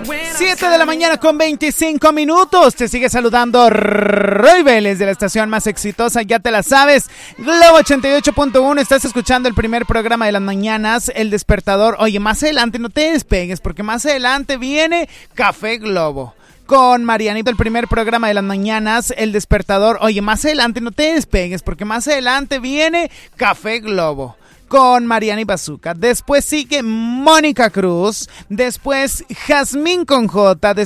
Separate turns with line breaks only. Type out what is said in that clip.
7 de la mañana con 25 minutos. Te sigue saludando Roy Vélez de la estación más exitosa, ya te la sabes, Globo 88.1. Estás escuchando el primer programa de las mañanas, El Despertador. Oye, más adelante no te despegues porque más adelante viene Café Globo con Marianito, el primer programa de las mañanas, El Despertador. Oye, más adelante no te despegues porque más adelante viene Café Globo con Mariana y Bazooka. Después sigue Mónica Cruz. Después Jazmín con J.